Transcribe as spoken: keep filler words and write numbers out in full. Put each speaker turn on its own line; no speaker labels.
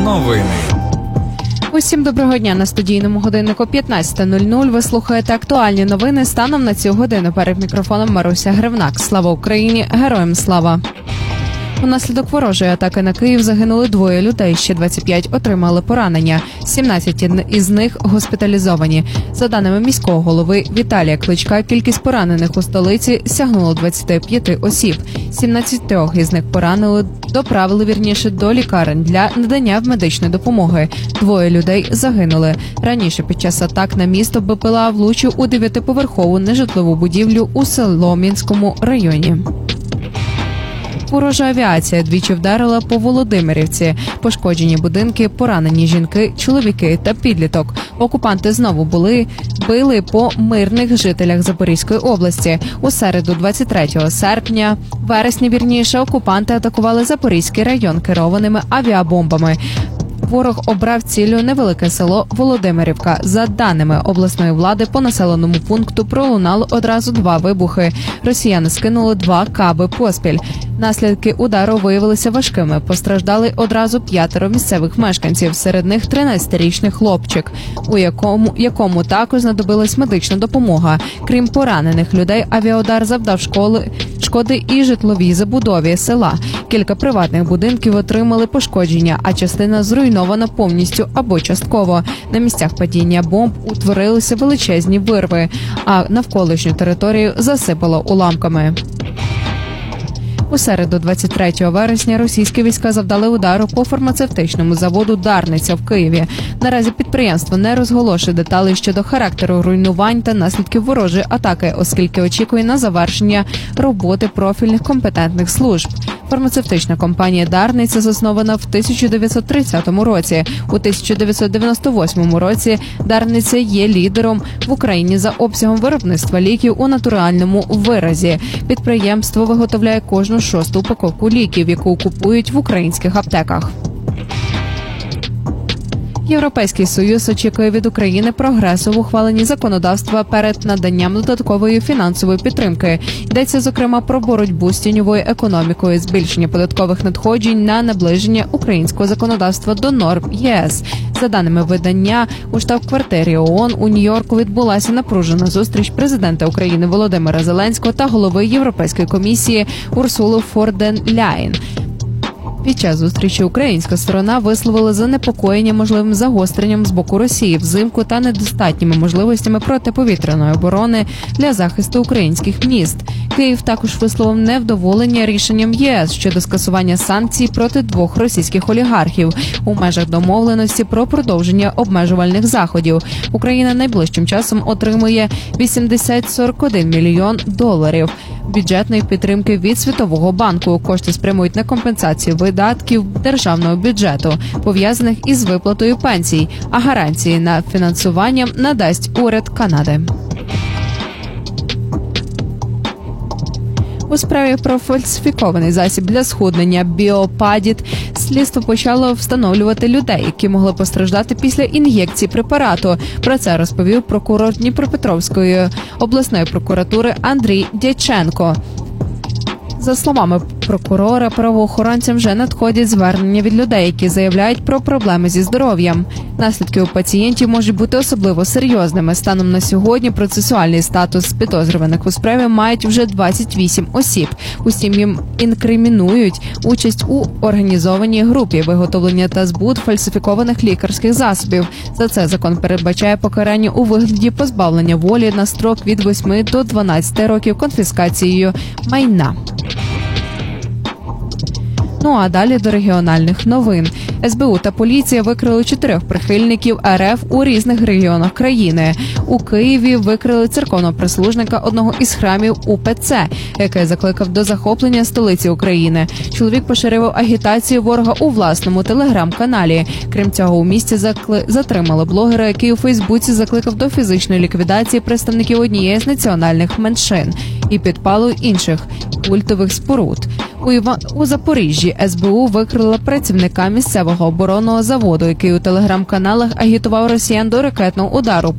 новини.
Усім доброго дня. На студійному годиннику п'ятнадцята нуль нуль. Ви слухаєте актуальні новини станом на цю годину. Перед мікрофоном Маруся Гривнак. Слава Україні! Героям слава! Унаслідок ворожої атаки на Київ загинули двоє людей, ще двадцять п'ять отримали поранення. сімнадцять із них госпіталізовані. За даними міського голови Віталія Кличка, кількість поранених у столиці сягнула двадцяти п'яти осіб. сімнадцять із них поранили, доправили вірніше до лікарень для надання медичної допомоги. Двоє людей загинули. Раніше під час атак на місто БПЛА влучив у дев'ятиповерхову нежитлову будівлю у Солом'янському районі. Ворожа авіація двічі вдарила по Володимирівці. Пошкоджені будинки, поранені жінки, чоловіки та підліток. Окупанти знову були били по мирних жителях Запорізької області. У середу, двадцять третього серпня, вересня вірніше, окупанти атакували Запорізький район керованими авіабомбами. Ворог обрав ціллю невелике село Володимирівка. За даними обласної влади, по населеному пункту пролунало одразу два вибухи. Росіяни скинули два каби поспіль. Наслідки удару виявилися важкими. Постраждали одразу п'ятеро місцевих мешканців, серед них тринадцятирічний хлопчик, у якому, якому також знадобилась медична допомога. Крім поранених людей, авіаудар завдав школи, шкоди і житловій забудові села. Кілька приватних будинків отримали пошкодження, а частина зруйнована повністю або частково. На місцях падіння бомб утворилися величезні вирви, а навколишню територію засипало уламками. У середу, двадцять третього вересня, російські війська завдали удару по фармацевтичному заводу «Дарниця» в Києві. Наразі підприємство не розголошує деталей щодо характеру руйнувань та наслідків ворожої атаки, оскільки очікує на завершення роботи профільних компетентних служб. Фармацевтична компанія «Дарниця» заснована в тисяча дев'ятсот тридцятому році. У тисяча дев'ятсот дев'яносто восьмому році «Дарниця» є лідером в Україні за обсягом виробництва ліків у натуральному виразі. Підприємство виготовляє кожну шосту упаковку ліків, яку купують в українських аптеках. Європейський Союз очікує від України прогресу в ухваленні законодавства перед наданням додаткової фінансової підтримки. Йдеться, зокрема, про боротьбу з тіньовою економікою, збільшення податкових надходжень на наближення українського законодавства до норм ЄС. За даними видання, у штаб-квартирі ООН у Нью-Йорку відбулася напружена зустріч президента України Володимира Зеленського та голови Європейської комісії Урсули фон дер Ляєн. Під час зустрічі українська сторона висловила занепокоєння можливим загостренням з боку Росії взимку та недостатніми можливостями протиповітряної оборони для захисту українських міст. Київ також висловив невдоволення рішенням ЄС щодо скасування санкцій проти двох російських олігархів у межах домовленості про продовження обмежувальних заходів. Україна найближчим часом отримує вісімдесят сорок один мільйон доларів бюджетної підтримки від Світового банку. Кошти спрямують на компенсацію видатків державного бюджету, пов'язаних із виплатою пенсій, а гарантії на фінансування надасть уряд Канади. У справі про фальсифікований засіб для схуднення «Біопадіт» слідство почало встановлювати людей, які могли постраждати після ін'єкції препарату. Про це розповів прокурор Дніпропетровської обласної прокуратури Андрій Дяченко. За словами прокурора, правоохоронцям вже надходять звернення від людей, які заявляють про проблеми зі здоров'ям. Наслідки у пацієнтів можуть бути особливо серйозними. Станом на сьогодні процесуальний статус підозрюваних у справі мають вже двадцять вісім осіб. Усім їм інкримінують участь у організованій групі виготовлення та збут фальсифікованих лікарських засобів. За це закон передбачає покарання у вигляді позбавлення волі на строк від восьми до дванадцяти років конфіскацією майна. Ну а далі до регіональних новин. ес бе у та поліція викрили чотирьох прихильників ер еф у різних регіонах країни. У Києві викрили церковного прислужника одного із храмів у пе це, який закликав до захоплення столиці України. Чоловік поширив агітацію ворога у власному телеграм-каналі. Крім цього, у місті закли... затримали блогера, який у Фейсбуці закликав до фізичної ліквідації представників однієї з національних меншин і підпалу інших культових споруд. У, Іва... у Запоріжжі ес бе у викрила працівника місцевого оборонного заводу, який у телеграм-каналах агітував росіян до ракетного удару